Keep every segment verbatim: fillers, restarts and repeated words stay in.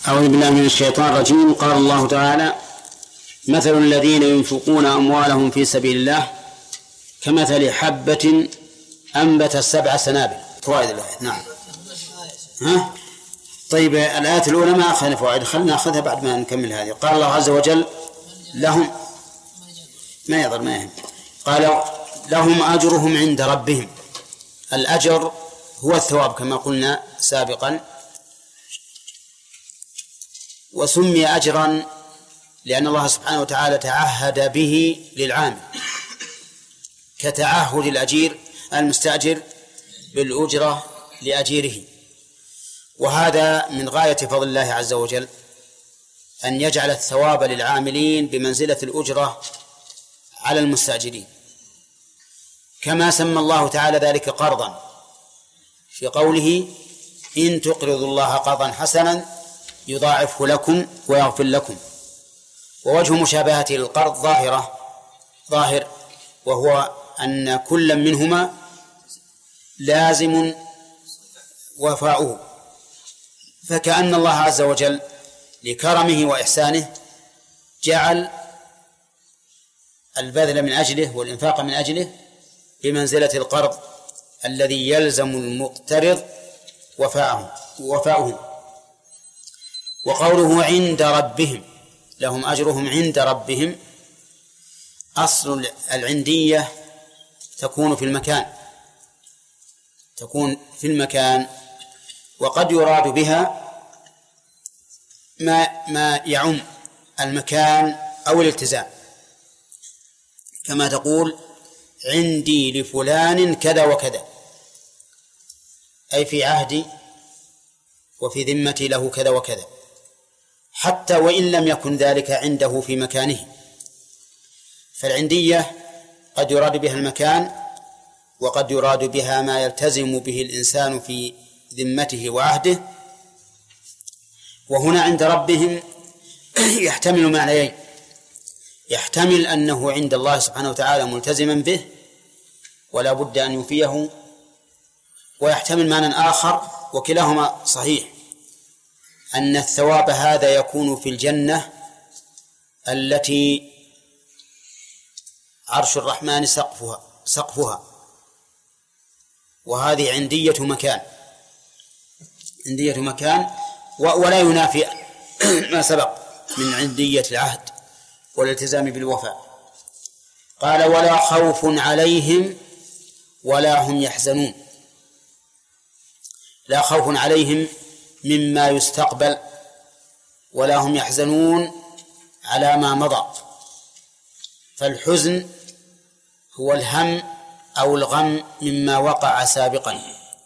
أعوذ بالله من الشيطان الرجيم. قال الله تعالى: مثل الذين ينفقون أموالهم في سبيل الله كمثل حبة أنبتت سبع سنابل. فوائد الآية. نعم. ها؟ طيب، الآية الأولى ما أخذنا فوائد، خلنا نأخذها بعد ما نكمل هذه. قال الله عز وجل: لهم ما يضر ما يهم. قال: لهم أجرهم عند ربهم. الأجر هو الثواب كما قلنا سابقا، وسمي أجرا لأن الله سبحانه وتعالى تعهد به للعامل، كتعهد الأجير المستأجر بالأجرة لأجيره. وهذا من غاية فضل الله عز وجل أن يجعل الثواب للعاملين بمنزلة الأجرة على المستأجرين، كما سمى الله تعالى ذلك قرضا في قوله: إن تقرضوا الله قرضا حسنا يضاعفه لكم ويغفر لكم. ووجه مشابهته للقرض ظاهرة ظاهر وهو أن كل منهما لازم وفاؤه، فكأن الله عز وجل لكرمه وإحسانه جعل البذل من أجله والإنفاق من أجله بمنزلة القرض الذي يلزم المقترض وفاؤه وفاؤه. وقوله عند ربهم، لهم أجرهم عند ربهم، أصل العندية تكون في المكان تكون في المكان وقد يراد بها ما ما يعم المكان أو الالتزام، كما تقول: عندي لفلان كذا وكذا، أي في عهدي وفي ذمتي له كذا وكذا، حتى وإن لم يكن ذلك عنده في مكانه. فالعندية قد يراد بها المكان، وقد يراد بها ما يلتزم به الإنسان في ذمته وعهده. وهنا عند ربهم يحتمل معنيين: يحتمل أنه عند الله سبحانه وتعالى ملتزما به ولا بد أن يوفيه، ويحتمل معنى آخر وكلاهما صحيح، أن الثواب هذا يكون في الجنة التي عرش الرحمن سقفها سقفها وهذه عندية مكان عندية مكان ولا ينافي ما سبق من عندية العهد والالتزام بالوفاء. قال: ولا خوف عليهم ولا هم يحزنون. لا خوف عليهم مما يستقبل، ولا هم يحزنون على ما مضى. فالحزن هو الهم أو الغم مما وقع سابقا،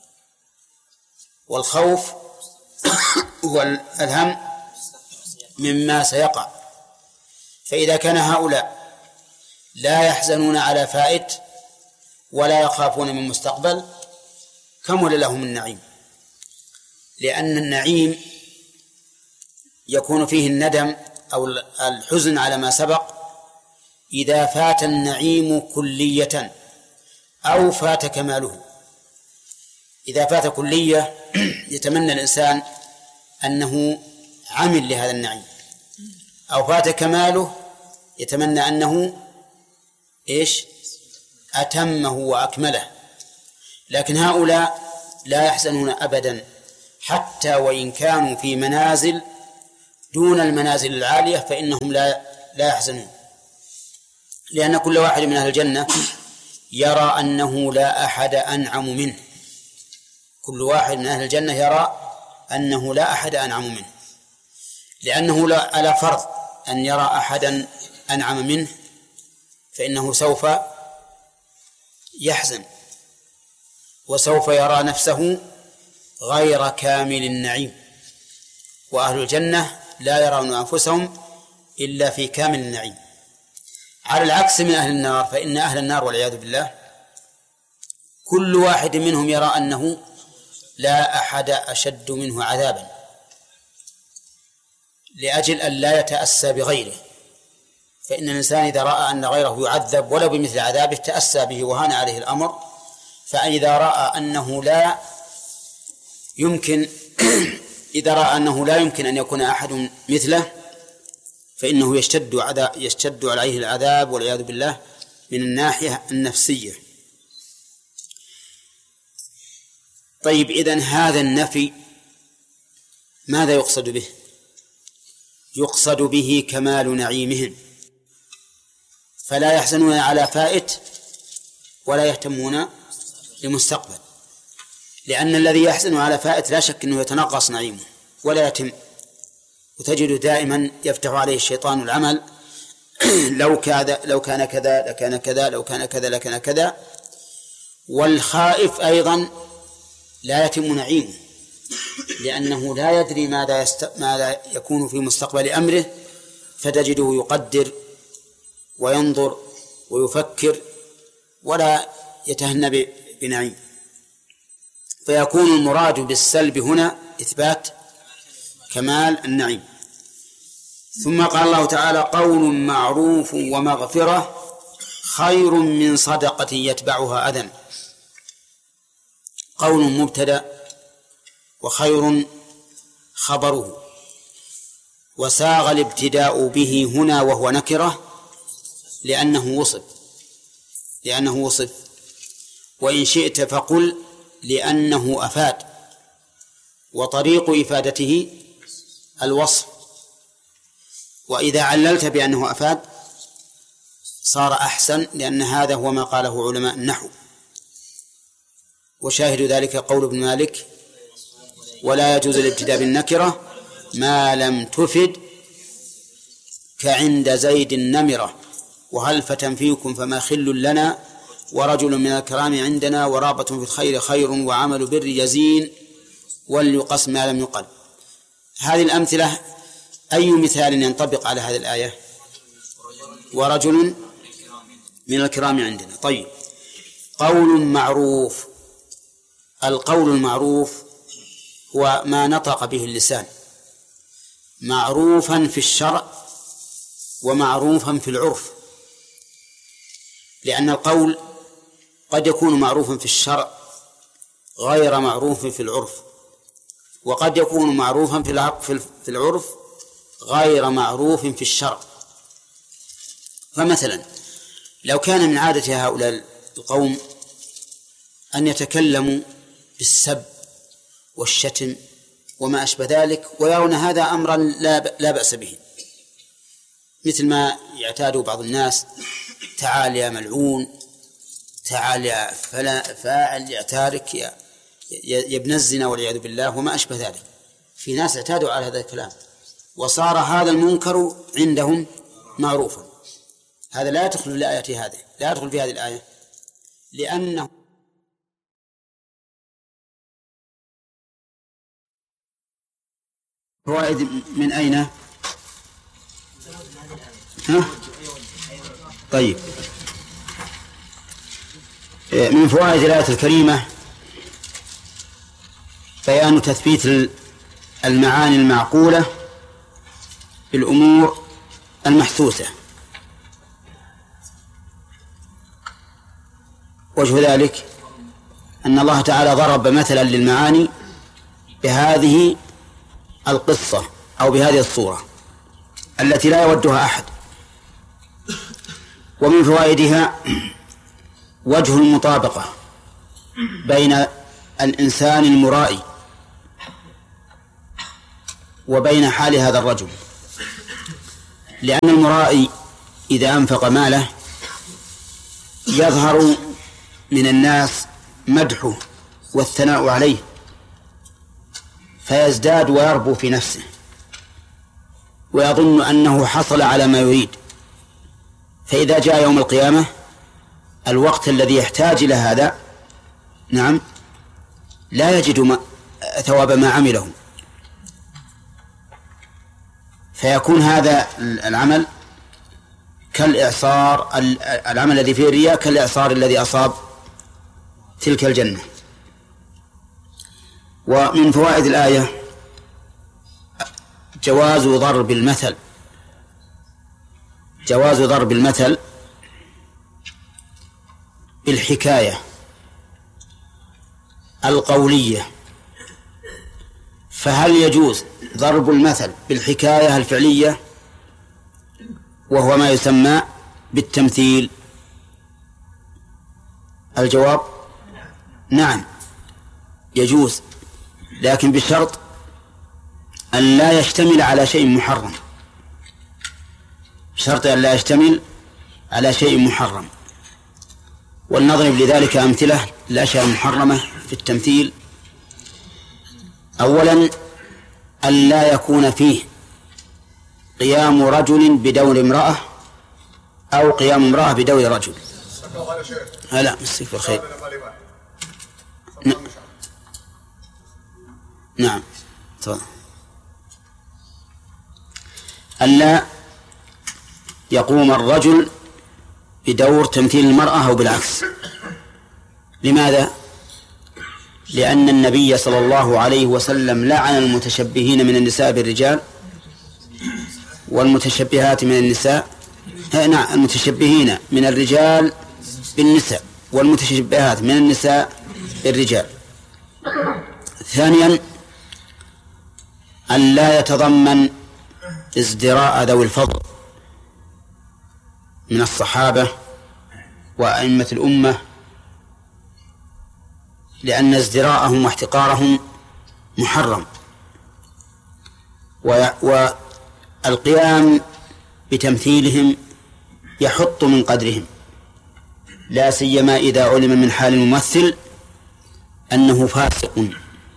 والخوف هو الهم مما سيقع. فإذا كان هؤلاء لا يحزنون على فائت ولا يخافون من مستقبل، كمل لهم النعيم، لأن النعيم يكون فيه الندم أو الحزن على ما سبق إذا فات النعيم كلية أو فات كماله. إذا فات كلية يتمنى الإنسان أنه عمل لهذا النعيم، أو فات كماله يتمنى أنه إيش أتمه وأكمله. لكن هؤلاء لا يحزنون أبدا، حتى وإن كانوا في منازل دون المنازل العالية فإنهم لا لا يحزنون، لأن كل واحد من أهل الجنة يرى أنه لا أحد أنعم منه. كل واحد من أهل الجنة يرى أنه لا أحد أنعم منه، لأنه لا على فرض أن يرى أحدا أنعم منه فإنه سوف يحزن وسوف يرى نفسه غير كامل النعيم. وأهل الجنة لا يرون أنفسهم إلا في كامل النعيم، على العكس من أهل النار. فإن أهل النار والعياذ بالله كل واحد منهم يرى أنه لا أحد أشد منه عذابا، لأجل أن لا يتأسى بغيره. فإن الإنسان إذا رأى أن غيره يعذب ولو بمثل عذابه تأسى به وهان عليه الأمر. فإذا رأى أنه لا يمكن إذا رأى أنه لا يمكن أن يكون أحد مثله فإنه يشتد عذاب يشتد عليه العذاب والعياذ بالله من الناحية النفسية. طيب، إذن هذا النفي ماذا يقصد به؟ يقصد به كمال نعيمهم، فلا يحزنون على فائت ولا يهتمون لمستقبل، لأن الذي يحزن على فائت لا شك أنه يتنقص نعيمه ولا يتم، وتجد دائما يفتح عليه الشيطان العمل لو كذا لو كان كذا لكان كذا لو كان كذا لكان كذا. والخائف أيضا لا يتم نعيمه، لأنه لا يدري ماذا, يست... ماذا يكون في مستقبل أمره، فتجده يقدر وينظر ويفكر ولا يتهنى بنعيم. فيكون المراد بالسلب هنا إثبات كمال النعيم. ثم قال الله تعالى: قول معروف ومغفرة خير من صدقة يتبعها أذى. قول مبتدأ وخير خبره، وساغ الابتداء به هنا وهو نكرة لأنه وصف لأنه وصف وإن شئت فقل لأنه أفاد، وطريق إفادته الوصف، وإذا عللت بأنه أفاد صار أحسن، لأن هذا هو ما قاله علماء النحو. وشاهد ذلك قول ابن مالك: ولا يجوز الابتداء بالنكرة ما لم تفد كعند زيد النمرة، وهل فتى فيكم فما خل لنا، ورجل من الكرام عندنا، ورابة في الخير خير، وعمل بر يزين، وليقص ما لم يقل. هذه الأمثلة أي مثال ينطبق على هذه الآية؟ ورجل من الكرام عندنا. طيب، قول معروف. القول المعروف هو ما نطق به اللسان، معروفا في الشرع ومعروفا في العرف، لأن القول قد يكون معروفا في الشرع غير معروف في العرف، وقد يكون معروفا في العرف غير معروف في الشرع. فمثلا لو كان من عادة هؤلاء القوم أن يتكلموا بالسب والشتم وما أشبه ذلك، ويرون هذا أمرا لا بأس به، مثل ما يعتاد بعض الناس: تعال يا ملعون، تعال يا فاعل، يا تارك، يا, يا ابن الزنا والعياذ بالله وما أشبه ذلك. في ناس اعتادوا على هذا الكلام، وصار هذا المنكر عندهم معروفا. هذا لا يدخل في الآية هذه لا يدخل في هذه الآية، لأنه فوائد من أين؟ ها؟ طيب، من فوائد الآية الكريمة بيان تثبيت المعاني المعقولة بالأمور المحسوسة. وجه ذلك أن الله تعالى ضرب مثلا للمعاني بهذه القصة أو بهذه الصورة التي لا يودها أحد. ومن فوائدها وجه المطابقة بين الإنسان المرائي وبين حال هذا الرجل، لأن المرائي إذا أنفق ماله يظهر من الناس مدحه والثناء عليه، فيزداد ويربو في نفسه ويظن أنه حصل على ما يريد. فإذا جاء يوم القيامة الوقت الذي يحتاج إلى هذا، نعم، لا يجد ما ثواب ما عمله، فيكون هذا العمل كالإعصار، العمل الذي فيه الرياء كالإعصار الذي أصاب تلك الجنة. ومن فوائد الآية جواز ضرب المثل جواز ضرب المثل بالحكاية القولية فهل يجوز ضرب المثل بالحكاية الفعلية وهو ما يسمى بالتمثيل؟ الجواب نعم يجوز، لكن بشرط أن لا يشتمل على شيء محرم، بشرط أن لا يشتمل على شيء محرم. ولنضرب لذلك أمثلة الأشياء المحرمة في التمثيل. أولا أن لا يكون فيه قيام رجل بدور امرأة أو قيام امرأة بدور رجل. هلا مسك بالخير. نعم تفضل. ألا يقوم الرجل بدور تمثيل المرأة أو بالعكس. لماذا؟ لأن النبي صلى الله عليه وسلم لعن المتشبهين من النساء بالرجال والمتشبهات من النساء نعم المتشبهين من الرجال بالنساء والمتشبهات من النساء بالرجال. ثانيا أن لا يتضمن ازدراء ذوي الفضل من الصحابة وأئمة الأمة، لأن ازدراءهم واحتقارهم محرم، والقيام بتمثيلهم يحط من قدرهم، لا سيما إذا علم من حال الممثل أنه فاسق،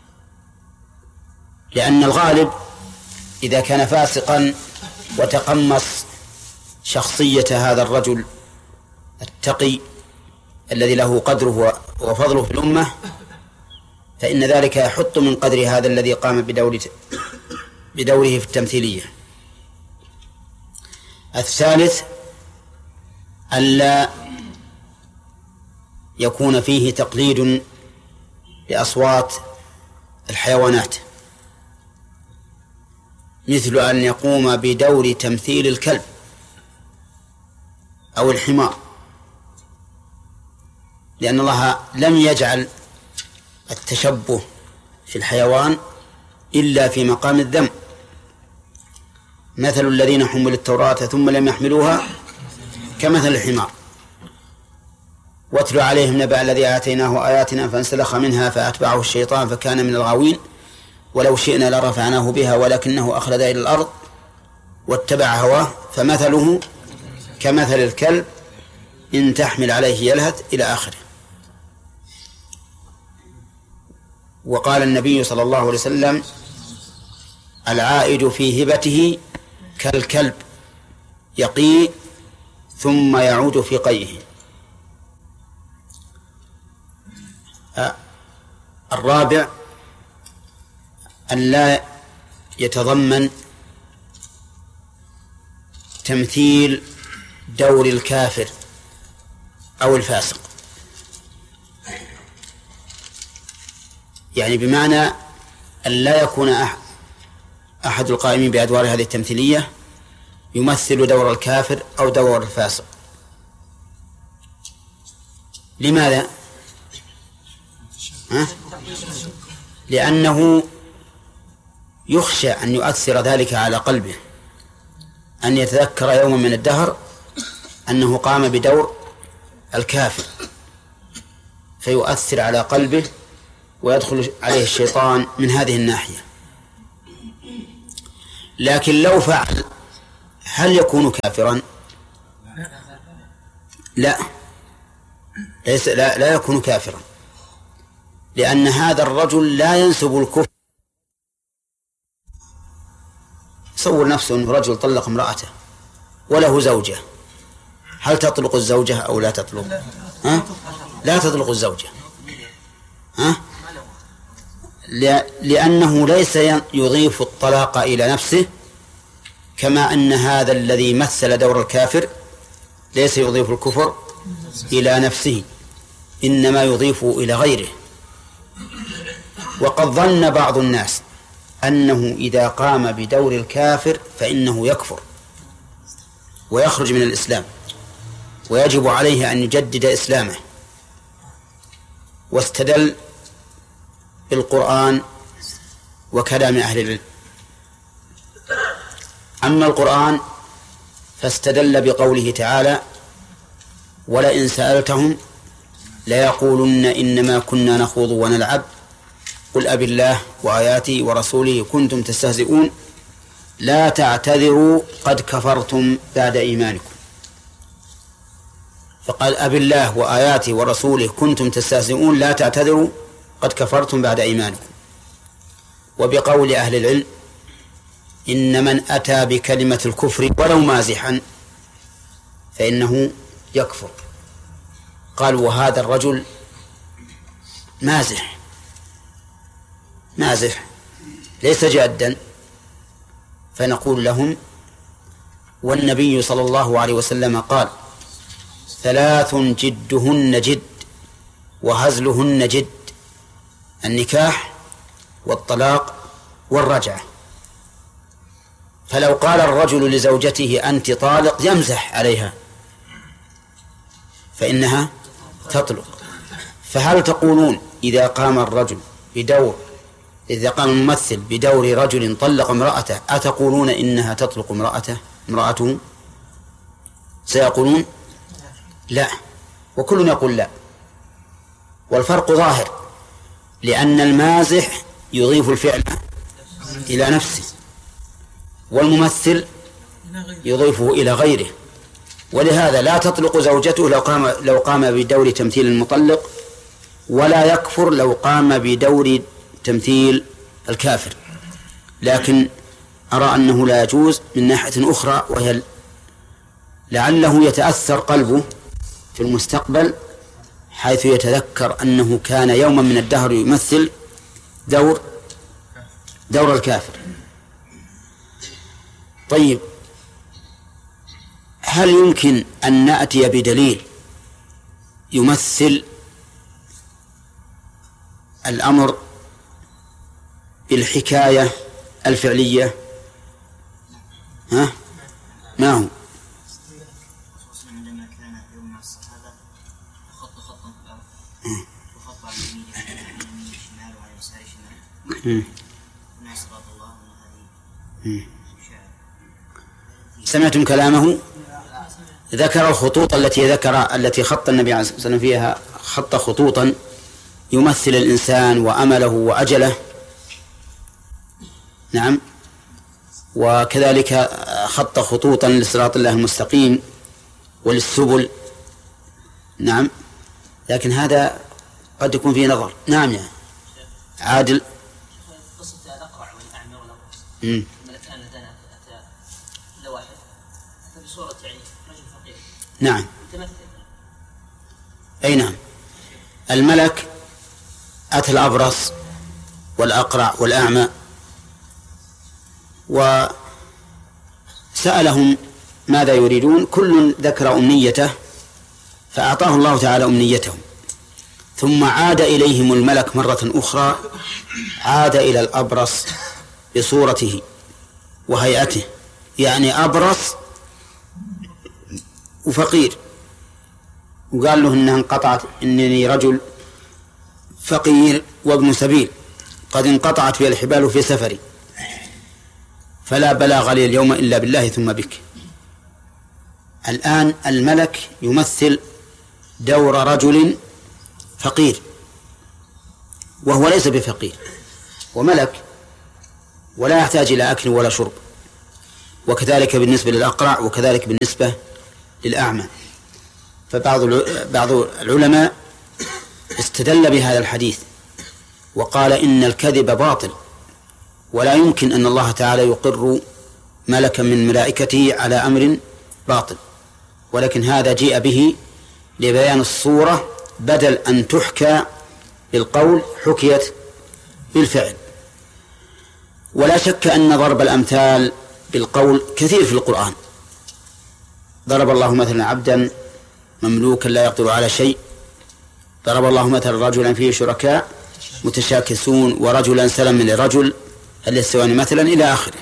لأن الغالب إذا كان فاسقا وتقمص شخصية هذا الرجل التقي الذي له قدره وفضله في الأمة فإن ذلك يحط من قدر هذا الذي قام بدور بدوره في التمثيلية. الثالث ألا يكون فيه تقليد لأصوات الحيوانات، مثل أن يقوم بدور تمثيل الكلب أو الحمار، لأن الله لم يجعل التشبه في الحيوان إلا في مقام الذم. مثل الذين حملوا التوراة ثم لم يحملوها كمثل الحمار. واتل عليهم نبأ الذي آتيناه آياتنا فانسلخ منها فأتبعه الشيطان فكان من الغاوين ولو شئنا لرفعناه بها ولكنه أخلد إلى الأرض واتبع هواه فمثله كمثل الكلب إن تحمل عليه يلهث إلى آخره. وقال النبي صلى الله عليه وسلم العائد في هبته كالكلب يقي ثم يعود في قيئه. الرابع أن لا يتضمن تمثيل دور الكافر أو الفاسق، يعني بمعنى أن لا يكون أحد القائمين بأدوار هذه التمثيلية يمثل دور الكافر أو دور الفاسق. لماذا؟ ها؟ لأنه يخشى أن يؤثر ذلك على قلبه، أن يتذكر يوما من الدهر أنه قام بدور الكافر فيؤثر على قلبه ويدخل عليه الشيطان من هذه الناحية. لكن لو فعل هل يكون كافرا؟ لا ليس لا, لا يكون كافرا، لأن هذا الرجل لا ينسب الكفر. تصور نفسه أنه رجل طلق امرأته وله زوجة، هل تطلق الزوجة أو لا تطلق؟ ها؟ لا تطلق الزوجة، ها؟ لأنه ليس يضيف الطلاق إلى نفسه، كما أن هذا الذي مثل دور الكافر ليس يضيف الكفر إلى نفسه، إنما يضيفه إلى غيره. وقد ظن بعض الناس أنه إذا قام بدور الكافر فإنه يكفر ويخرج من الإسلام ويجب عليه أن يجدد إسلامه، واستدل بالقرآن وكلام أهل العلم. أما القرآن فاستدل بقوله تعالى: ولئن سألتهم ليقولن إنما كنا نخوض ونلعب قل أب الله وآياته ورسوله كنتم تستهزئون لا تعتذروا قد كفرتم بعد إيمانكم. فقال: أب الله وآياته ورسوله كنتم تستهزئون لا تعتذروا قد كفرتم بعد إيمانكم. وبقول أهل العلم: إن من أتى بكلمة الكفر ولو مازحا فإنه يكفر. قال: وهذا الرجل مازح مازح ليس جادا. فنقول لهم: والنبي صلى الله عليه وسلم قال: ثلاث جدهن جد وهزلهن جد: النكاح والطلاق والرجعة. فلو قال الرجل لزوجته أنت طالق يمزح عليها فإنها تطلق. فهل تقولون إذا قام الرجل بدور إذا قام الممثل بدور رجل طلق امرأته أتقولون إنها تطلق امرأته امرأته؟ سيقولون لا، وكل يقول لا. والفرق ظاهر، لأن المازح يضيف الفعل إلى نفسه والممثل يضيفه إلى غيره. ولهذا لا تطلق زوجته لو قام لو قام بدور تمثيل المطلق، ولا يكفر لو قام بدور تمثيل الكافر. لكن أرى أنه لا يجوز من ناحية أخرى، وهي لعله يتأثر قلبه في المستقبل حيث يتذكر أنه كان يوما من الدهر يمثل دور دور الكافر. طيب، هل يمكن أن نأتي بدليل يمثل الأمر بالحكاية الفعلية؟ ها؟ ما هو؟ عندما كان يوم مع الصحابة خط خطا في الأرض وخط على اليمين اليمين الشمال وعلى اليسار الشمال الناس رضي الله عنه. هذه سمعتم كلامه؟ ذكر الخطوط التي ذكر التي خط النبي عليه الصلاة والسلام فيها خط خطوطا يمثل الإنسان وأمله وأجله. نعم. وكذلك خط خطوطا لصراط الله المستقيم وللسبل. نعم. لكن هذا قد يكون فيه نظر. نعم يا عادل. قصة الأقرع والأعمى والأبرص امم الملكان لدينا أتى لواحد أتى بصورة يعني رجل فقير. نعم. متمثل. أي نعم. الملك أتى الأبرص والأقرع والأعمى وسألهم ماذا يريدون، كل ذكر أمنيته فأعطاه الله تعالى أمنيتهم. ثم عاد إليهم الملك مرة أخرى، عاد إلى الأبرص بصورته وهيئته، يعني أبرص وفقير، وقال له إنها انقطعت، إنني رجل فقير وابن سبيل قد انقطعت في الحبال في سفري، فلا بلاغ لي اليوم إلا بالله ثم بك. الآن الملك يمثل دور رجل فقير وهو ليس بفقير وملك ولا يحتاج إلى أكل ولا شرب، وكذلك بالنسبة للأقرع وكذلك بالنسبة للأعمى. فبعض بعض العلماء استدل بهذا الحديث وقال إن الكذب باطل، ولا يمكن أن الله تعالى يقر ملكا من ملائكته على أمر باطل، ولكن هذا جيء به لبيان الصورة، بدل أن تحكى بالقول حكيت بالفعل. ولا شك أن ضرب الأمثال بالقول كثير في القرآن. ضرب الله مثلا عبدا مملوكا لا يقدر على شيء، ضرب الله مثلا رجلا فيه شركاء متشاكسون ورجلا سلما لرجل هل يستوان مثلا إلى آخره.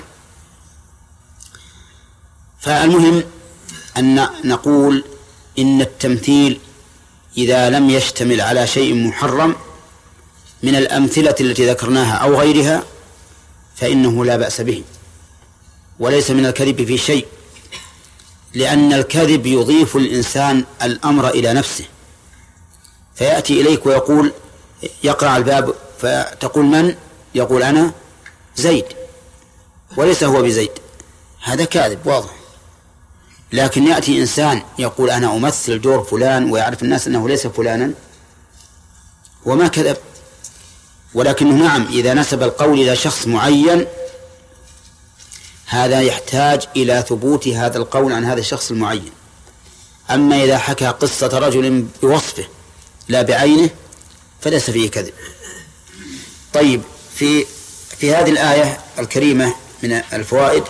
فالمهم أن نقول إن التمثيل إذا لم يشتمل على شيء محرم من الأمثلة التي ذكرناها أو غيرها فإنه لا بأس به، وليس من الكذب في شيء، لأن الكذب يضيف الإنسان الأمر إلى نفسه، فيأتي إليك ويقول يقرع الباب فتقول من؟ يقول أنا زيد، وليس هو بزيد، هذا كاذب واضح. لكن يأتي إنسان يقول أنا أمثل دور فلان ويعرف الناس أنه ليس فلانا وما كذب، ولكنه نعم إذا نسب القول إلى شخص معين هذا يحتاج إلى ثبوت هذا القول عن هذا الشخص المعين. أما إذا حكى قصة رجل بوصفه لا بعينه فليس فيه كذب. طيب، في في هذه الآية الكريمة من الفوائد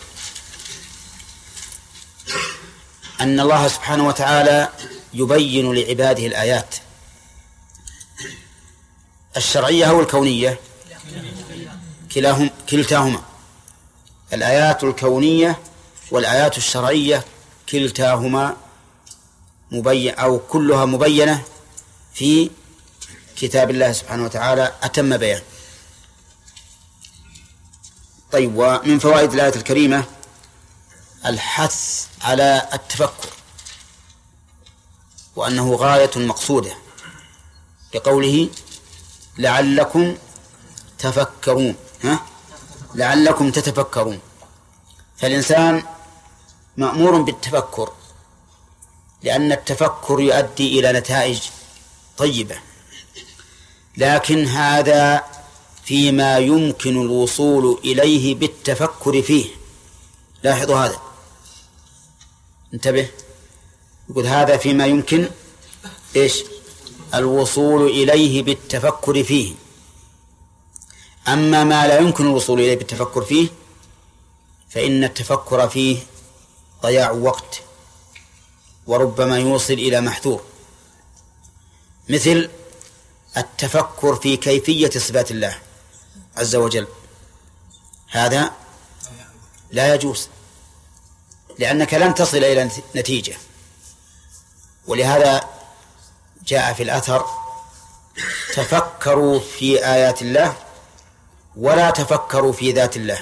أن الله سبحانه وتعالى يبين لعباده الآيات الشرعية أو الكونية، كلاهم كلتاهما، الآيات الكونية والآيات الشرعية كلتاهما مبين أو كلها مبينة في كتاب الله سبحانه وتعالى أتم بيان. طيب، ومن فوائد الآية الكريمة الحث على التفكر، وأنه غاية مقصودة، لقوله لعلكم تفكرون، ها؟ لعلكم تتفكرون، فالإنسان مأمور بالتفكر، لأن التفكر يؤدي إلى نتائج طيبة، لكن هذا فيما يمكن الوصول إليه بالتفكر فيه. لاحظوا هذا، انتبه، يقول هذا فيما يمكن إيش؟ الوصول إليه بالتفكر فيه. أما ما لا يمكن الوصول إليه بالتفكر فيه فإن التفكر فيه ضياع وقت وربما يوصل إلى محذور، مثل التفكر في كيفية صفات الله عز وجل، هذا لا يجوز، لأنك لن تصل إلى نتيجة. ولهذا جاء في الأثر تفكروا في آيات الله ولا تفكروا في ذات الله،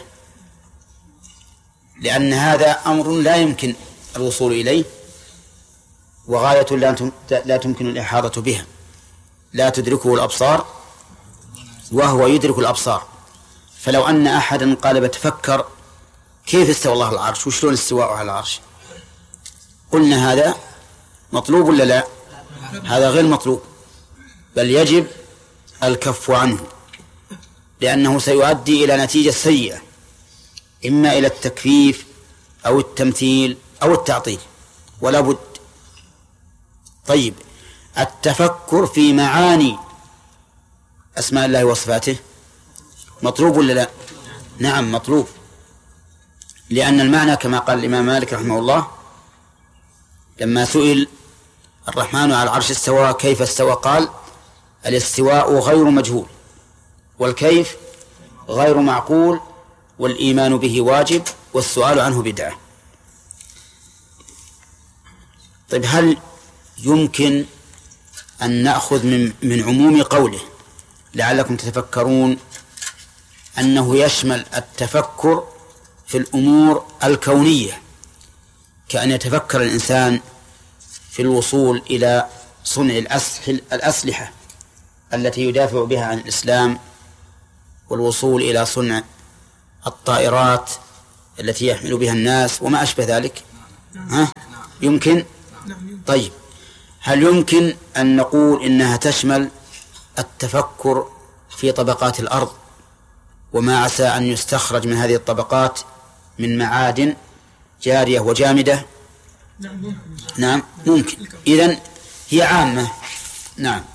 لأن هذا أمر لا يمكن الوصول إليه، وغاية لا تمكن الإحاطة بها، لا تدركه الأبصار وهو يدرك الأبصار. فلو أن أحدا قال بتفكر كيف استوى الله على العرش وشلون استواءه على العرش، قلنا هذا مطلوب ولا لا؟ هذا غير مطلوب، بل يجب الكف عنه، لأنه سيؤدي إلى نتيجة سيئة، إما إلى التكفيف أو التمثيل أو التعطيل، ولا بد. طيب، التفكر في معاني أسماء الله وصفاته مطلوب ولا لا؟ نعم مطلوب، لأن المعنى كما قال الإمام مالك رحمه الله لما سئل الرحمن على العرش استوى كيف استوى، قال الاستواء غير مجهول، والكيف غير معقول، والإيمان به واجب، والسؤال عنه بدعة. طيب، هل يمكن أن نأخذ من, من عموم قوله لعلكم تتفكرون أنه يشمل التفكر في الأمور الكونية، كأن يتفكر الإنسان في الوصول إلى صنع الأسلحة التي يدافع بها عن الإسلام، والوصول إلى صنع الطائرات التي يحمل بها الناس وما أشبه ذلك؟ ها؟ يمكن؟ طيب، هل يمكن أن نقول إنها تشمل التفكر في طبقات الأرض وما عسى أن يستخرج من هذه الطبقات من معادن جارية وجامدة؟ نعم ممكن. إذن هي عامة. نعم.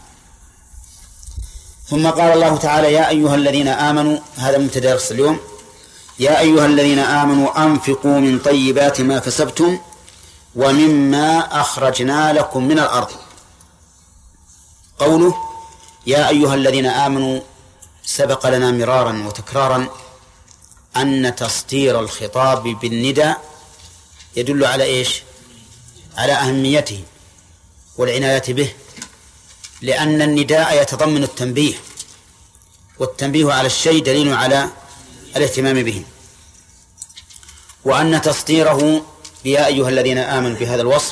ثم قال الله تعالى يا أيها الذين آمنوا، هذا مبتدأ درس اليوم، يا أيها الذين آمنوا أنفقوا من طيبات ما كسبتم ومما أخرجنا لكم من الأرض. قوله يا أيها الذين آمنوا سبق لنا مرارا وتكرارا أن تصدير الخطاب بالندى يدل على إيش؟ على أهميته والعناية به، لأن النداء يتضمن التنبيه، والتنبيه على الشيء دليل على الاهتمام به. وأن تسطيره يا أيها الذين آمنوا بهذا الوصف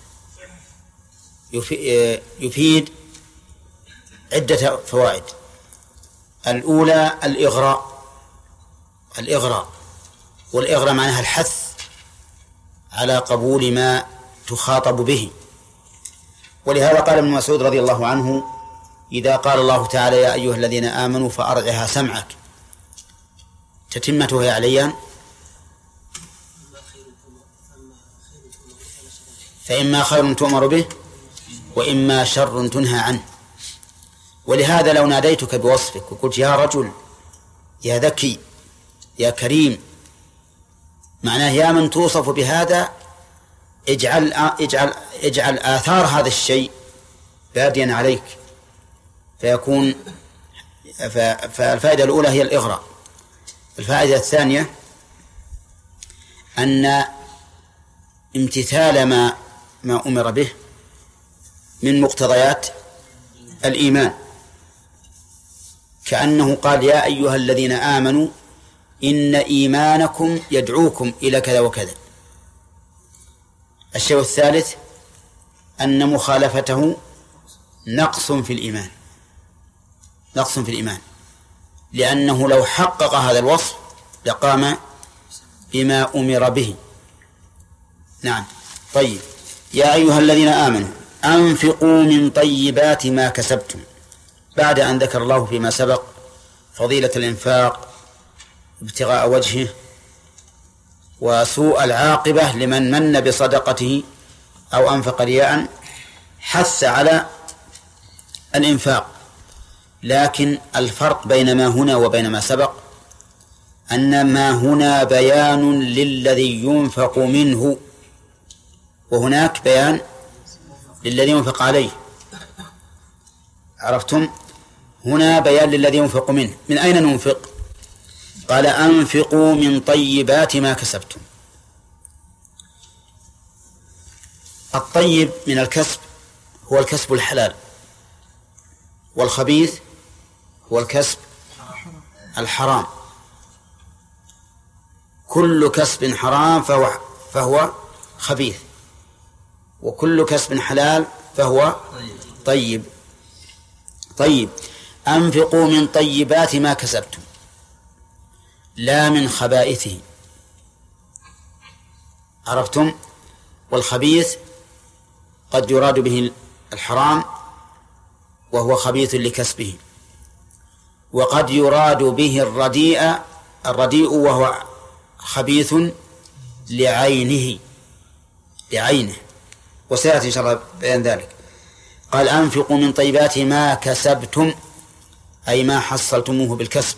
يفيد عدة فوائد. الأولى الإغراء، الإغراء والإغراء معناها الحث على قبول ما تخاطب به. ولهذا قال ابن مسعود رضي الله عنه: إذا قال الله تعالى يا أيها الذين آمنوا فأرعها سمعك، تتمته يا عليان: فإما خير تؤمر به وإما شر تنهى عنه. ولهذا لو ناديتك بوصفك وقلت يا رجل، يا ذكي، يا كريم، معناه يا من توصف بهذا اجعل اجعل اجعل آثار هذا الشيء باديا عليك، فيكون. فالفائدة الأولى هي الإغراء. الفائدة الثانية أن امتثال ما ما أمر به من مقتضيات الإيمان، كأنه قال يا أيها الذين آمنوا إن إيمانكم يدعوكم إلى كذا وكذا. الشيء الثالث أن مخالفته نقص في الإيمان، نقص في الإيمان، لأنه لو حقق هذا الوصف لقام بما أمر به. نعم. طيب، يا أيها الذين آمنوا أنفقوا من طيبات ما كسبتم، بعد أن ذكر الله فيما سبق فضيلة الإنفاق ابتغاء وجهه وسوء العاقبة لمن من بصدقته أو أنفق رياء، حث على الإنفاق. لكن الفرق بين ما هنا وبين ما سبق أن ما هنا بيان للذي ينفق منه، وهناك بيان للذي ينفق عليه. عرفتم؟ هنا بيان للذي ينفق منه. من أين ننفق؟ قال أنفقوا من طيبات ما كسبتم. الطيب من الكسب هو الكسب الحلال، والخبيث هو الكسب الحرام. كل كسب حرام فهو, فهو خبيث، وكل كسب حلال فهو طيب. طيب، أنفقوا من طيبات ما كسبتم، لا من خبائثه. عرفتم؟ والخبيث قد يراد به الحرام وهو خبيث لكسبه، وقد يراد به الرديء الرديء وهو خبيث لعينه لعينه وسيأتي إن شاء الله بيان ذلك. قال أنفقوا من طيبات ما كسبتم، أي ما حصلتموه بالكسب،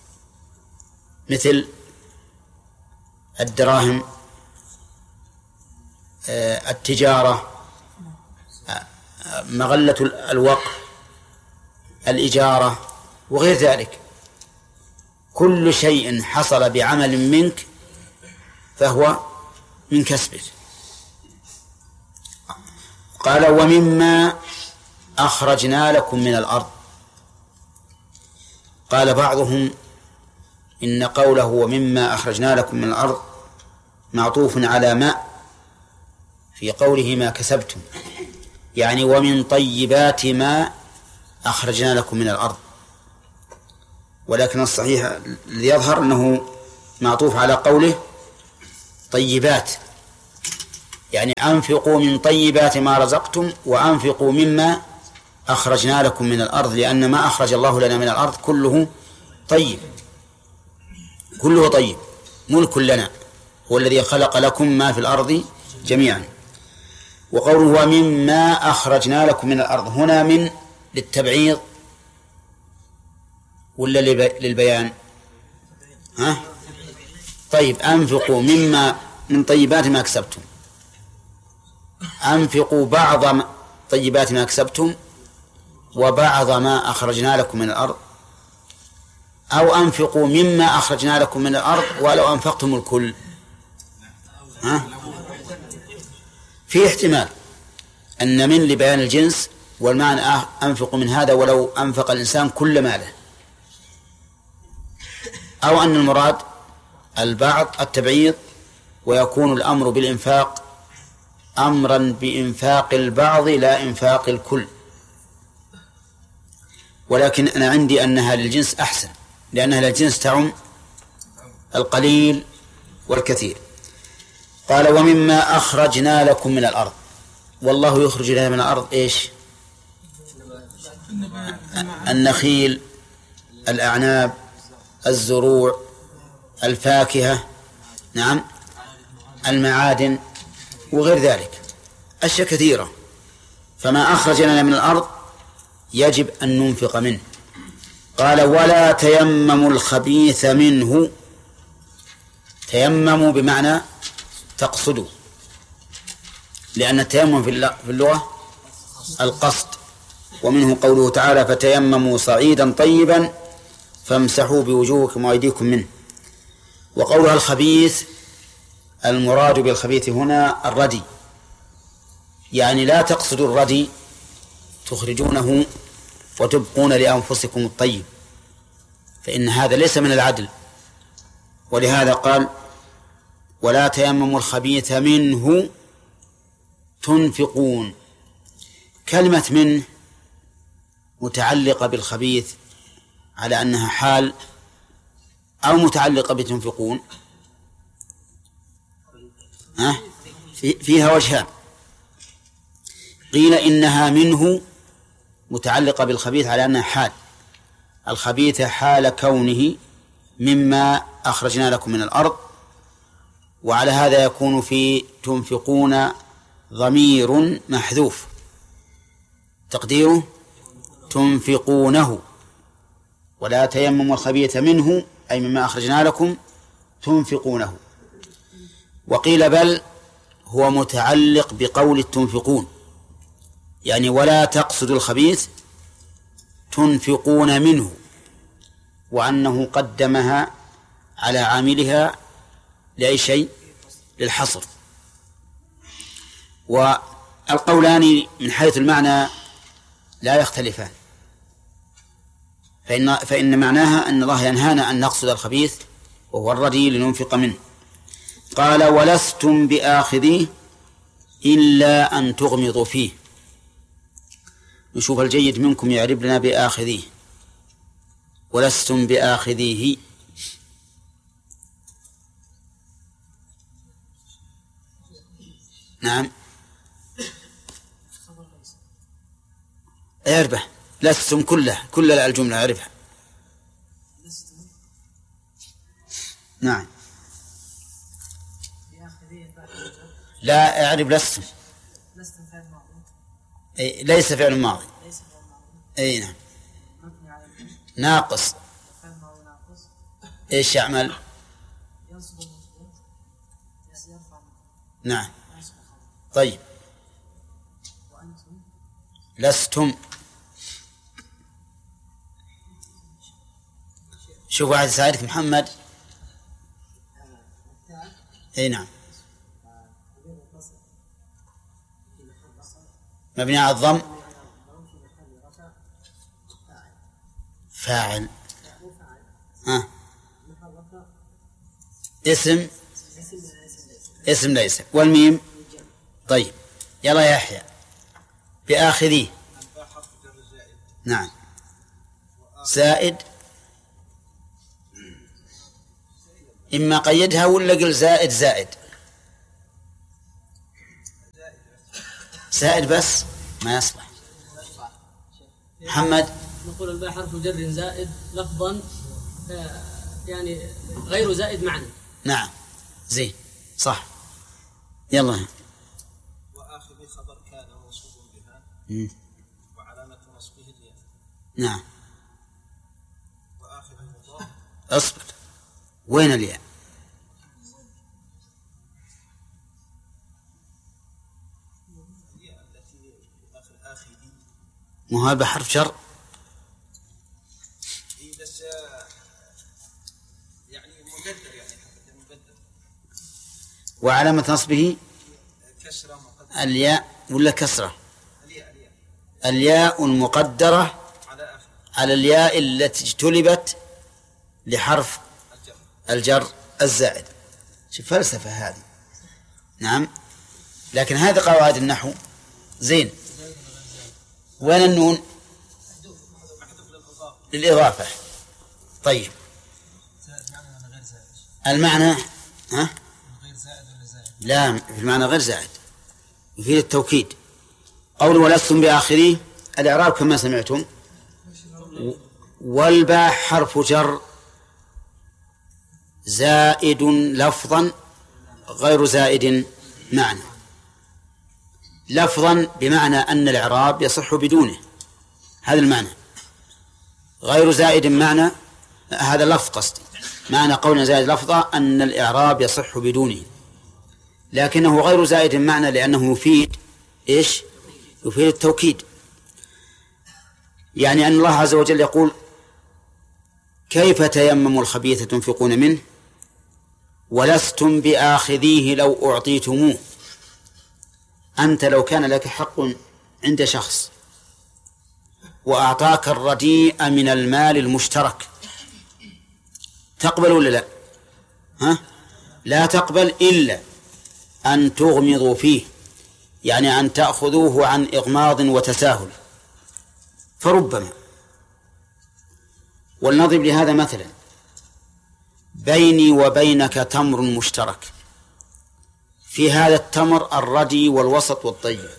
مثل الدراهم، التجارة، مغلة الوقف، الإجارة، وغير ذلك. كل شيء حصل بعمل منك فهو من كسبك. قال ومما أخرجنا لكم من الأرض. قال بعضهم إن قوله ومما أخرجنا لكم من الأرض معطوف على ما في قوله ما كسبتم، يعني ومن طيبات ما أخرجنا لكم من الأرض. ولكن الصحيح الذي يظهر أنه معطوف على قوله طيبات، يعني أنفقوا من طيبات ما رزقتم وأنفقوا مما أخرجنا لكم من الأرض، لأن ما أخرج الله لنا من الأرض كله طيب، كله طيب، ملك لنا، هو الذي خلق لكم ما في الأرض جميعا. وقوله ومما أخرجنا لكم من الأرض هنا من للتبعيض ولا للبيان؟ ها؟ طيب، أنفقوا مما من طيبات ما كسبتم، أنفقوا بعض طيبات ما كسبتم وبعض ما أخرجنا لكم من الأرض، أو أنفقوا مما أخرجنا لكم من الأرض ولو أنفقتم الكل. ها؟ في احتمال أن من لبيان الجنس، والمعنى أنفقوا من هذا ولو أنفق الإنسان كل ماله. أو أن المراد البعض التبعيض، ويكون الأمر بالإنفاق أمرا بإنفاق البعض لا إنفاق الكل. ولكن أنا عندي أنها للجنس أحسن، لأنها للجنس تعم القليل والكثير. قال ومما أخرجنا لكم من الأرض، والله يخرج لنا من الأرض إيش؟ النخيل، الأعناب، الزروع، الفاكهة، نعم، المعادن وغير ذلك، أشياء كثيرة. فما أخرج لنا من الأرض يجب أن ننفق منه. قال ولا تيمموا الخبيث منه. تيمموا بمعنى تقصدوا، لأن التيمم في اللغة القصد، ومنه قوله تعالى فتيمموا صعيدا طيبا فامسحوا بوجوهكم وأيديكم منه. وقولها الخبيث المراد بالخبيث هنا الردي، يعني لا تقصدوا الردي تخرجونه وتبقون لأنفسكم الطيب، فإن هذا ليس من العدل. ولهذا قال ولا تيمموا الخبيث منه تنفقون. كلمة منه متعلقة بالخبيث على أنها حال أو متعلقة بتنفقون؟ ها؟ فيها وجهان. قيل إنها منه متعلقة بالخبيث على أنها حال، الخبيث حال كونه مما أخرجنا لكم من الأرض، وعلى هذا يكون في تنفقون ضمير محذوف تقديره تنفقونه. ولا تيمموا الخبيث منه أي مما أخرجنا لكم تنفقونه. وقيل بل هو متعلق بقول تنفقون، يعني ولا تقصدوا الخبيث تنفقون منه، وأنه قدمها على عاملها لأي شيء؟ للحصر. والقولان من حيث المعنى لا يختلفان، فإن, فإن معناها أن الله ينهانا أن نقصد الخبيث وهو الردي لننفق منه. قال ولستم بآخذيه إلا أن تغمضوا فيه. نشوف الجيد منكم يعرب لنا بآخذيه. ولستم بآخذيه نعم اعربه. لستم كله كل الجملة اعربها. نعم لا اعرب لستم. أي ليس فعل ماضي. اي نعم ناقص. ايش يعمل؟ نعم طيب لستم. شوف واحد يساعدك محمد. اي نعم مبني على الضم فاعل. ها اسم اسم ليس. والميم طيب يلا يا يحيى بآخذيه. نعم زائد إما قيدها ولا قل زائد زائد زائد بس ما يصلح. محمد نقول الباء حرف جر زائد لفظا يعني غير زائد معنى. نعم زين صح. يلا وآخذ خبر كان موصوف بها مم. وعلامة نصبه الياء. نعم وآخذ المضاف اصبر وين الياء؟ الياء التي آخر آخذي مو هذا حرف جر؟ إيه بس يعني مقدر يعني حرف مقدر. وعلامة نصبه كسرة مقدرة. الياء ولا كسرة؟ الياء الياء الياء المقدرة على آخر على الياء التي اجتلبت لحرف الجر الزائد. شوف فلسفة هذه. نعم، لكن هذه قواعد النحو زين. وين النون؟ للإضافة. طيب المعنى ها؟ لا، في المعنى غير زائد، يفيد التوكيد. قول ولستم بآخريه، الإعراب كما سمعتم. والباء حرف جر زائد لفظا غير زائد معنى. لفظا بمعنى أن الإعراب يصح بدونه، هذا المعنى. غير زائد معنى، هذا لفظ قصدي، معنى قولنا زائد لفظا أن الإعراب يصح بدونه، لكنه غير زائد معنى لأنه يفيد إيش؟ يفيد التوكيد. يعني أن الله عز وجل يقول كيف تيمموا الخبيث تنفقون منه ولستم بآخذيه لو أعطيتموه. أنت لو كان لك حق عند شخص وأعطاك الرديء من المال المشترك، تقبل ولا لا؟ ها؟ لا تقبل إلا أن تغمضوا فيه، يعني أن تأخذوه عن إغماض وتساهل. فربما، ولنضرب لهذا مثلا، بيني وبينك تمر مشترك، في هذا التمر الردي والوسط والطيب،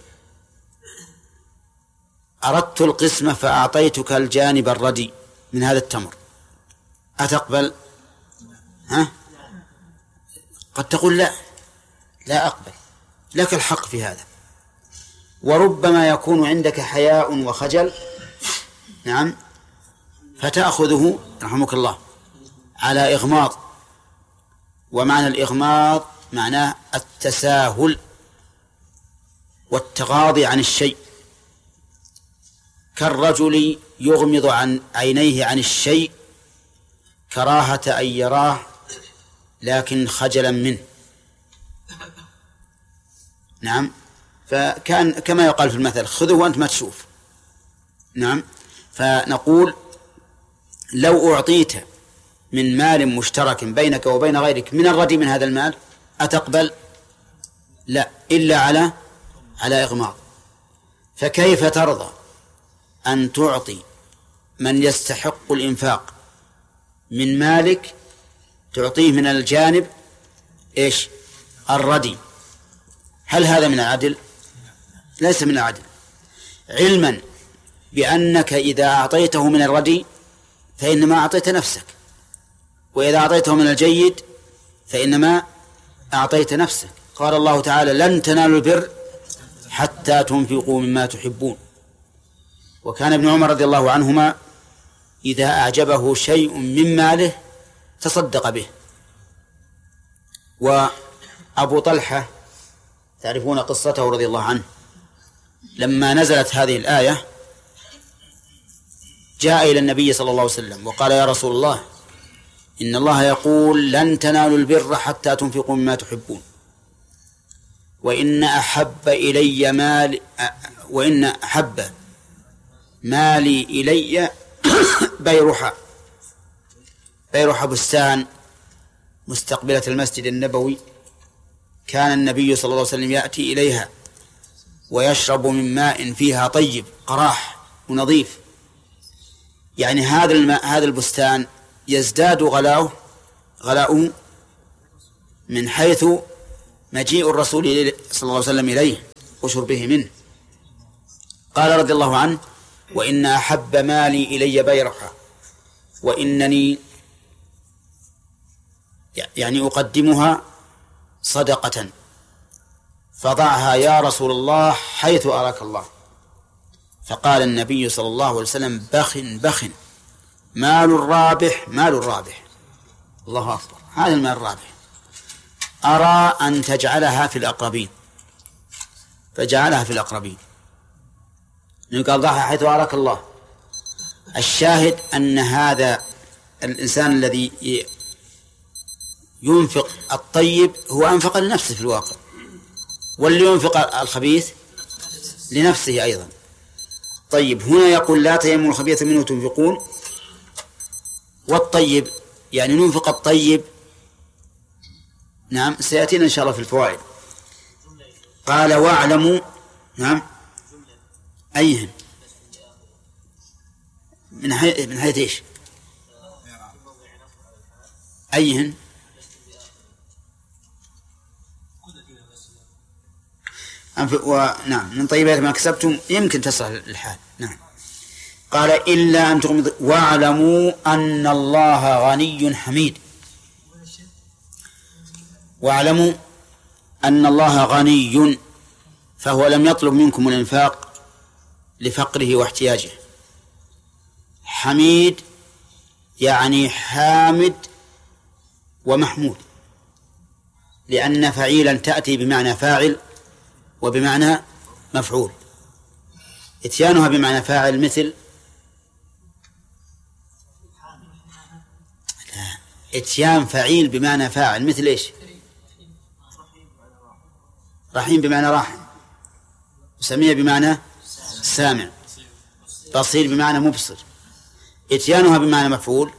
أردت القسمة فأعطيتك الجانب الردي من هذا التمر، أتقبل؟ ها؟ قد تقول لا، لا أقبل، لك الحق في هذا. وربما يكون عندك حياء وخجل، نعم، فتأخذه رحمك الله على إغماض. ومعنى الإغماض معناه التساهل والتغاضي عن الشيء، كالرجل يغمض عن عينيه عن الشيء كراهة أن يراه لكن خجلا منه. نعم، فكان كما يقال في المثل خذه وأنت ما تشوف. نعم، فنقول لو أعطيت من مال مشترك بينك وبين غيرك من الردي من هذا المال، أتقبل؟ لا، إلا على على إغماض. فكيف ترضى أن تعطي من يستحق الإنفاق من مالك، تعطيه من الجانب إيش؟ الردي؟ هل هذا من العدل؟ ليس من العدل، علما بأنك إذا أعطيته من الردي فإنما أعطيت نفسك، وإذا أعطيته من الجيد فإنما أعطيت نفسك. قال الله تعالى لن تنالوا البر حتى تنفقوا مما تحبون. وكان ابن عمر رضي الله عنهما إذا أعجبه شيء من ماله تصدق به. وأبو طلحة تعرفون قصته رضي الله عنه، لما نزلت هذه الآية جاء إلى النبي صلى الله عليه وسلم وقال يا رسول الله إن الله يقول لن تنالوا البر حتى تنفقوا مما تحبون، وإن أحب إلي مال وإن أحب مالي إلي بيرحة بيرحة بستان مستقبلة المسجد النبوي، كان النبي صلى الله عليه وسلم يأتي إليها ويشرب من ماء فيها طيب قراح ونظيف. يعني هذا الماء هذا البستان يزداد غلاؤه غلاؤه من حيث مجيء الرسول صلى الله عليه وسلم إليه وشربه منه. قال رضي الله عنه وإن أحب مالي إلي بيرحة وإنني يعني أقدمها صدقة فضعها يا رسول الله حيث أراك الله. فقال النبي صلى الله عليه وسلم بخ بخ مال الرابح مال الرابح. الله أكبر، هذا المال الرابح. أرى أن تجعلها في الأقربين، فجعلها في الأقربين، قال ضعها حيث أراك الله. الشاهد أن هذا الإنسان الذي ينفق الطيب هو أنفق لنفسه في الواقع، واللي ينفق الخبيث لنفسه أيضا. طيب هنا يقول لا تيمموا الخبيث منه تنفقون، والطيب يعني ننفق الطيب نعم سيأتينا إن شاء الله في الفوائد. قال واعلموا. نعم أيهن من حيث من حيث إيش؟ أيهن؟ ونعم من طيبات ما كسبتم يمكن تصلح الحال. نعم. قال إلا أن تغمضوا واعلموا أن الله غني حميد. واعلموا أن الله غني، فهو لم يطلب منكم الإنفاق لفقره واحتياجه. حميد يعني حامد ومحمود، لأن فعيلا تأتي بمعنى فاعل وبمعنى مفعول. اتيانها بمعنى فاعل مثل لا. اتيان فعيل بمعنى فاعل مثل ايش؟ رحيم بمعنى راحم، سميع بمعنى سامع، بصير بمعنى مبصر. اتيانها بمعنى مفعول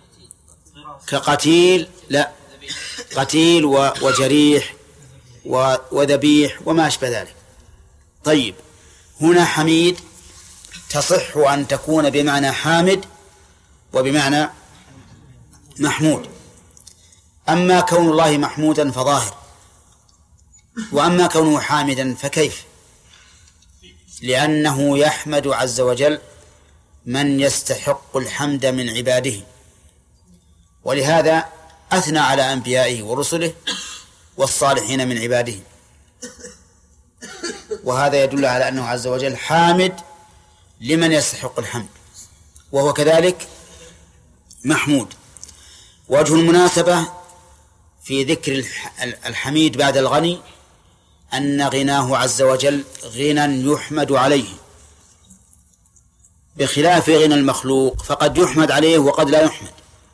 كقتيل لا قتيل وجريح وذبيح وما أشبه ذلك. طيب هنا حميد تصح أن تكون بمعنى حامد وبمعنى محمود. أما كون الله محمودا فظاهر، وأما كونه حامدا فكيف؟ لأنه يحمد عز وجل من يستحق الحمد من عباده، ولهذا أثنى على أنبيائه ورسله والصالحين من عباده، وهذا يدل على أنه عز وجل حامد لمن يستحق الحمد، وهو كذلك محمود. وجه المناسبة في ذكر الحميد بعد الغني أن غناه عز وجل غنى يحمد عليه، بخلاف غنى المخلوق فقد يحمد عليه وقد لا يحمد.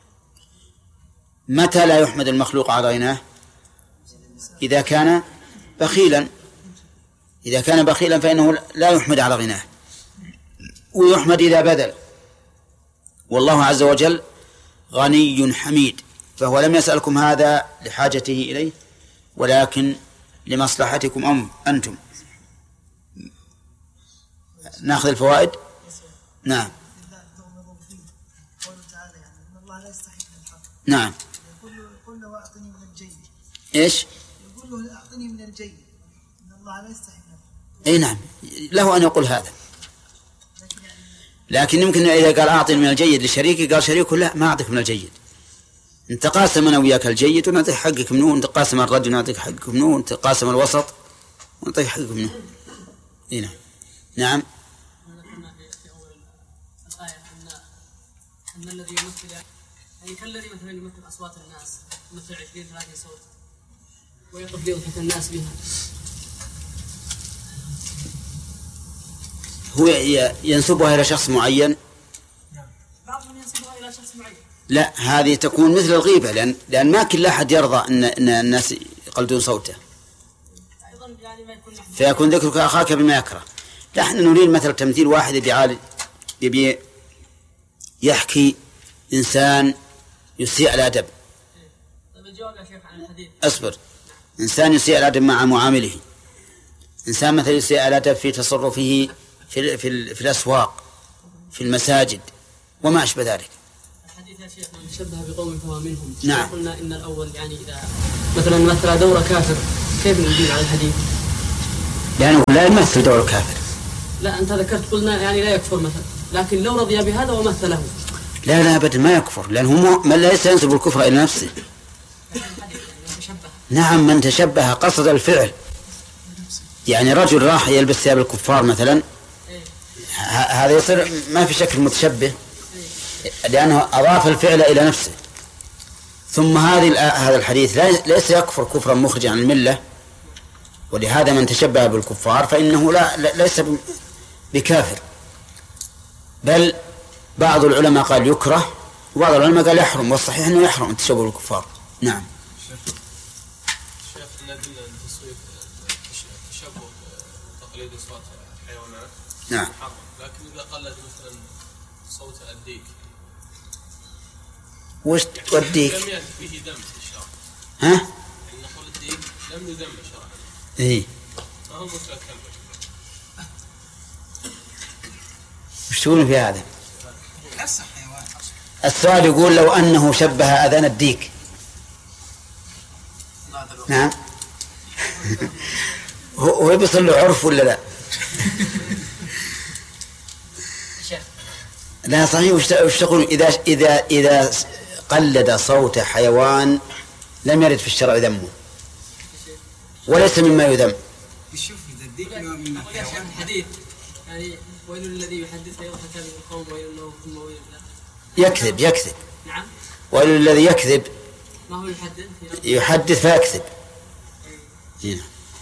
متى لا يحمد المخلوق على غناه؟ إذا كان بخيلا. إذا كان بخيلا فإنه لا يحمد على غناه، ويحمد إذا بذل. والله عز وجل غني حميد، فهو لم يسألكم هذا لحاجته إليه ولكن لمصلحتكم أم أنتم. نأخذ الفوائد. نعم. نعم. يقول له أعطني من الجيد. إيش؟ يقول له أعطني من الجيد، إن الله لا يستحي منه. أي نعم له أن يقول هذا، لكن يمكن إذا قال أعطني من الجيد لشريكي قال شريكه لا ما أعطيك من الجيد، أنت قاسم أنا وياك الجيد ونعطيك حقك منه، أنت قاسم الرجل ونعطيك حقك منه، أنت قاسم الوسط ونعطيك حقك منه. إيه نعم. نعم. ذكرنا في أول الآية أن أن الذي يمثل يعني كالذي مثلا يمثل أصوات الناس، مثل عشرين ثلاثين صوت ويقف ليضحك الناس بها. هو ينسبها إلى شخص معين. بعضهم ينسبها إلى شخص معين. لا هذه تكون مثل الغيبة، لأن لأن ما كل أحد يرضى أن أن الناس يقلدون صوته. أيضا يعني ما يكون فيكون ذكرك أخاك بما يكره. نحن نريد مثل تمثيل واحد يبي يبي يحكي إنسان يسيء الأدب. طيب الجواب يا شيخ عن الحديث. أصبر. إنسان يسيء الأدب مع معامله، إنسان مثل يسيء الأدب في تصرفه في في في الأسواق في المساجد وما أشبه ذلك. الحديث يا شيخ من تشبه بقوم فهو منهم. نعم. قلنا إن الأول يعني إذا مثلا مثل دور كافر كيف نجيب على الحديث؟ لأنه لا يمثل دور كافر. لا أنت ذكرت قلنا يعني لا يكفر مثلا، لكن لو رضي بهذا ومثله. لا لا أبدا ما يكفر، لأنه من ليس ينسب الكفر إلى نفسه. نعم من تشبه قصد الفعل، يعني رجل راح يلبس ثياب الكفار مثلا هذا يصير ما في شكل متشبه لأنه أضاف الفعل إلى نفسه. ثم هذه هذا الحديث ليس يكفر كفرا مخرجا عن الملة، ولهذا من تشبه بالكفار فإنه لا ليس بكافر، بل بعض العلماء قال يكره وبعض العلماء قال يحرم، والصحيح أنه يحرم التشبه بالكفار. نعم. شيخ ندل تصوير تشبه تقليد أصوات الحيوانات نعم محرم، لكن إذا قلد مثلا صوت الديك وش توديك؟ لم يأتي فيه دم في الشرع. ها؟ نقول لم يذم شرعا. إيه. ما هو متأكد. وش تقولون في هذا؟ السؤال يقول لو أنه شبه أذان الديك. نعم. هو يبصر له عرف ولا لا؟ لا صحيح. وش تقولون إذا إذا إذا قلد صوت حيوان لم يرد في الشرع ذمه وليس مما يذم؟ شوف إذا الديك من الحيوان حديث يعني ويل الذي يحدث فيضحك به القوم ويل له ثم ويل له. يكذب يكذب. نعم. ويل الذي يكذب. ما هو يحدث؟ يحدث فيكذب. هنا.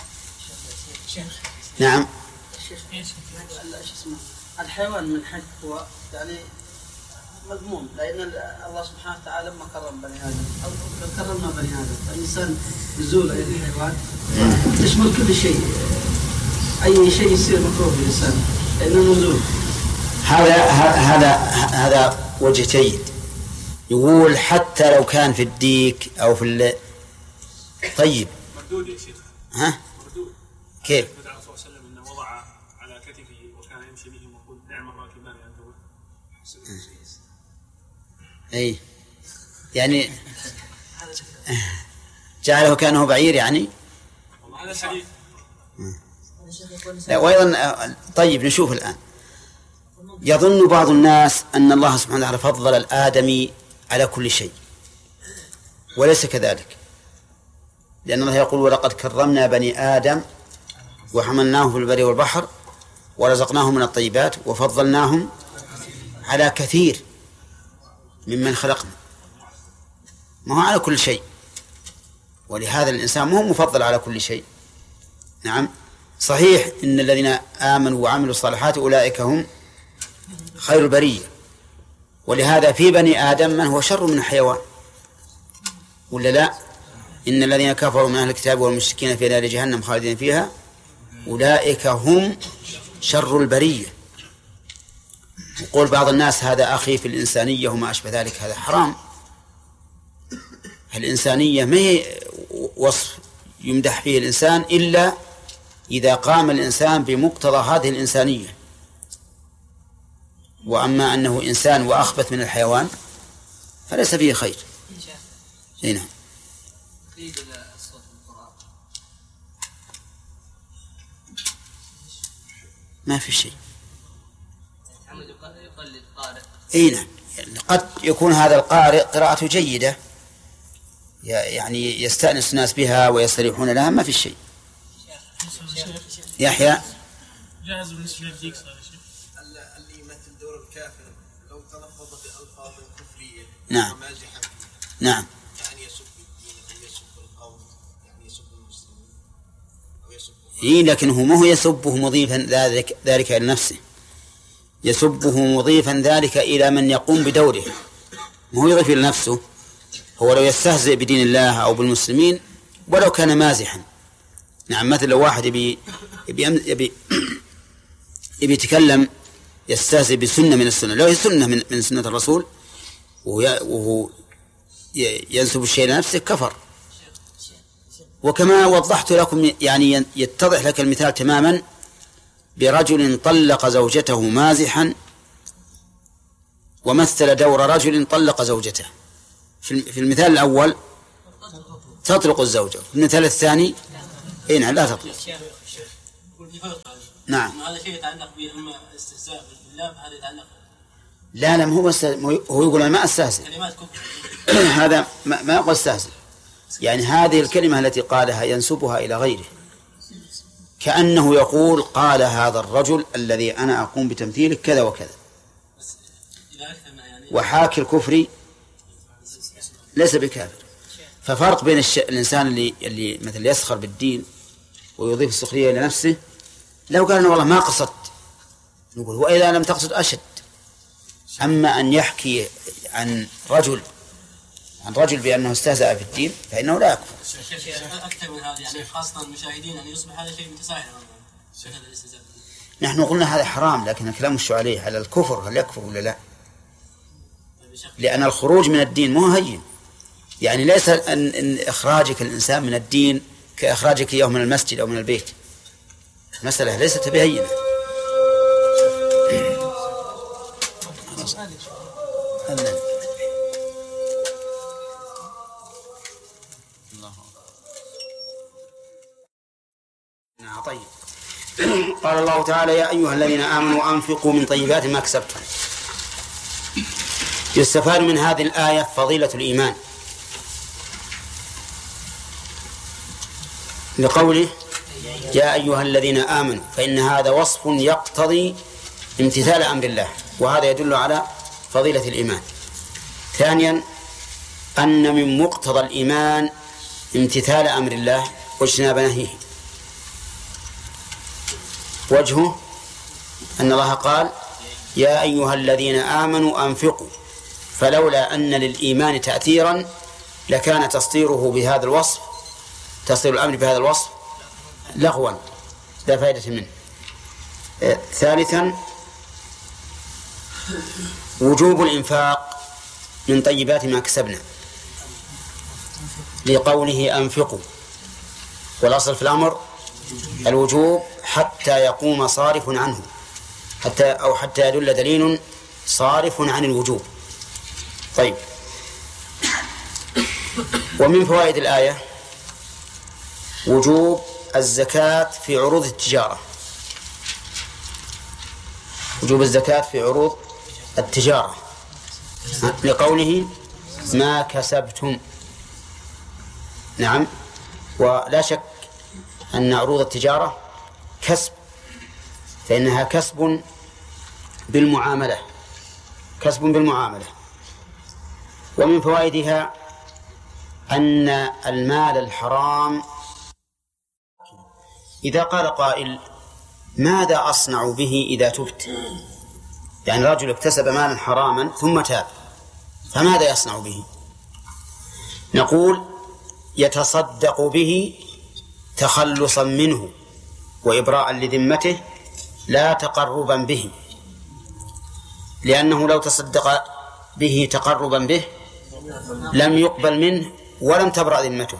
نعم. الحيوان من حق هو يعني مذموم، لأن الله سبحانه وتعالى لما كرم بني آدم أو كرمنا بني آدم، الإنسان نزول إلى الحيوان تشمل كل شيء، أي شيء يصير مكروه للإنسان لأنه نزول. هذا هذا هذا وجه جيد. يقول حتى لو كان في الديك أو في ال... طيب. مردود يا شيخ. ها؟ مردود. كيف؟ النبي صلى الله عليه وسلم انه وضع على كتفه وكان يمشي به ويقول نعم الراكبان عنده. اي يعني جعله كانه بعير يعني. هذا الحديث. لا وايضا طيب نشوف الان. يظن بعض الناس ان الله سبحانه وتعالى فضل الآدمي على كل شيء وليس كذلك، لأن الله يقول ولقد كرمنا بني آدم وحملناهم في البر والبحر ورزقناهم من الطيبات وفضلناهم على كثير ممن خلقنا، ما هو على كل شيء، ولهذا الإنسان ما هو مفضل على كل شيء. نعم صحيح إن الذين آمنوا وعملوا الصالحات أولئك هم خير البرية، ولهذا في بني آدم من هو شر من الحيوان ولا لا؟ إن الذين كفروا من أهل الكتاب والمشركين في نار جهنم خالدين فيها أولئك هم شر البرية. يقول بعض الناس هذا أخي في الإنسانية وما أشبه ذلك، هذا حرام. الإنسانية ما هي وصف يمدح فيه الإنسان إلا إذا قام الإنسان بمقتضى هذه الإنسانية، وأما أنه إنسان وأخبث من الحيوان فليس فيه خير. هنا ما في شيء. اي نعم، قد يكون هذا القارئ قراءته جيدة يعني يستأنس الناس بها ويستريحون لها، ما في شيء. يحيى جاهز بالنسبة للديك صار يا شيخ. اللي يمثل دور الكافر لو تلفظ بألفاظ كفرية نعم مازحا نعم يعني يسب الدين أو يسب القوم، يعني يسب المسلمين أو يسب إيه، لكنه ما هو يسبه مضيفا ذلك ذلك إلى نفسه، يسبه مضيفا ذلك إلى من يقوم بدوره، ما هو يضيف إلى نفسه. هو لو يستهزئ بدين الله أو بالمسلمين ولو كان مازحا. نعم مثل لو واحد يبي يبي يبي, يبي يتكلم يستهزئ بسنة من السنة، لو هي سنة من, من سنة الرسول وهو ينسب الشيء لنفسه كفر. وكما وضحت لكم يعني يتضح لك المثال تماما برجل طلق زوجته مازحا ومثل دور رجل طلق زوجته. في المثال الأول تطلق الزوجة، في المثال الثاني إيه نعم لا تطلق. نعم هذا شيء يتعلق بهم استهزاء بالله، هذا يتعلق لا لا هو هو يقول أنا ما أستهزئ كلمات كفر هذا ما, ما يقول استهزئ، يعني هذه الكلمة التي قالها ينسبها إلى غيره، كأنه يقول قال هذا الرجل الذي أنا أقوم بتمثيله كذا وكذا. وحاكي الكفر ليس بكافر. ففرق بين الش... الإنسان اللي اللي مثل يسخر بالدين ويضيف السخرية إلى نفسه، لو قال أنا والله ما قصدت نقول وإذا لم تقصد أشد. أما أن يحكي عن رجل عن رجل بأنه استهزأ في الدين فإنه لا يكفر. أكثر من هذا يعني خاصة المشاهدين أن يصبح هذا شيء متساهل. نحن قلنا هذا حرام، لكن الكلام مش عليه على الكفر، هل يكفر ولا لا؟ لأن الخروج من الدين مو هين، يعني ليس أن, أن إخراجك الإنسان من الدين كإخراجك إياه من المسجد أو من البيت. المسألة ليست بهينة. طيب. قال الله تعالى: يا أيها الذين آمنوا أنفقوا من طيبات ما كسبتم. يستفاد من هذه الآية فضيلة الإيمان، لقوله يا أيها الذين آمنوا، فإن هذا وصف يقتضي امتثال أمر الله، وهذا يدل على فضيلة الإيمان. ثانيا، أن من مقتضى الإيمان امتثال أمر الله واجتناب نهيه. وجهه أن الله قال يا أيها الذين آمنوا أنفقوا، فلولا أن للإيمان تأثيرا لكان تصديره بهذا الوصف، تصدير الأمر بهذا الوصف لغوا لا فائدة منه. ثالثا، وجوب الإنفاق من طيبات ما كسبنا، لقوله أنفقوا، والأصل في الأمر الوجوب حتى يقوم صارف عنه، حتى أو حتى يدل دليل صارف عن الوجوب. طيب. ومن فوائد الآية وجوب الزكاة في عروض التجارة، وجوب الزكاة في عروض التجارة، لقوله ما كسبتم. نعم، ولا شك أن عروض التجارة كسب، فإنها كسب بالمعاملة، كسب بالمعاملة. ومن فوائدها أن المال الحرام، إذا قال قائل ماذا أصنع به إذا تبت؟ يعني رجل اكتسب مالا حراما ثم تاب، فماذا يصنع به؟ نقول يتصدق به تخلصا منه وإبراء لذمته، لا تقربا به، لأنه لو تصدق به تقربا به لم يقبل منه ولم تبرأ ذمته،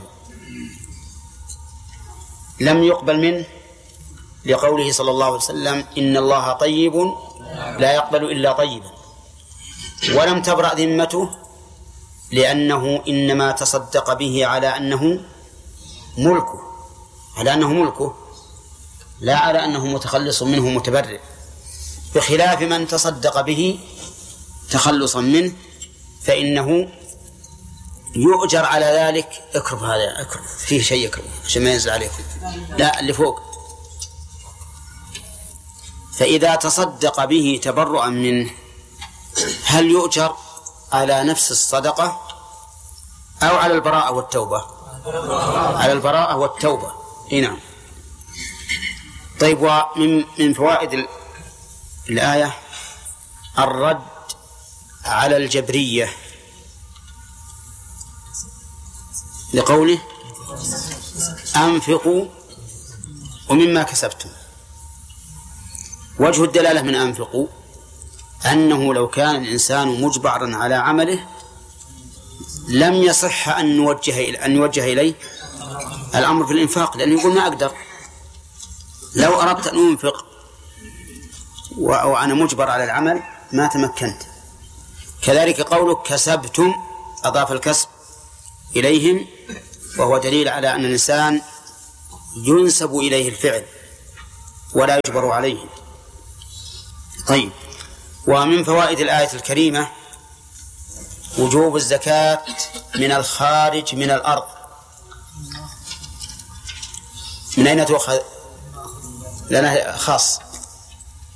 لم يقبل منه لقوله صلى الله عليه وسلم إن الله طيب لا يقبل إلا طيبا، ولم تبرأ ذمته لأنه إنما تصدق به على أنه ملكه، على أنه ملكه لا على أنه متخلص منه متبرئ، بخلاف من تصدق به تخلصا منه فإنه يؤجر على ذلك. اكرب هذا، اكرب فيه شيء، اكرب عشان ما ينزل عليكم، لا اللي فوق. فإذا تصدق به تبرؤا منه هل يؤجر على نفس الصدقة أو على البراءة والتوبة؟ على البراءة والتوبة. نعم. طيب. ومن من فوائد الآية الرد على الجبرية، لقوله أنفقوا ومما كسبتم. وجه الدلالة من أنفقوا أنه لو كان الإنسان مجبرا على عمله لم يصح أن نوجه أن يوجه إليه الأمر في الإنفاق، لأنه يقول ما أقدر، لو أردت أن أنفق وأنا مجبر على العمل ما تمكنت. كذلك قولك كسبتم أضاف الكسب إليهم، وهو دليل على أن الإنسان ينسب إليه الفعل ولا يجبر عليه. طيب. ومن فوائد الآية الكريمة وجوب الزكاة من الخارج من الأرض. من أين تؤخذ؟ لنا خاص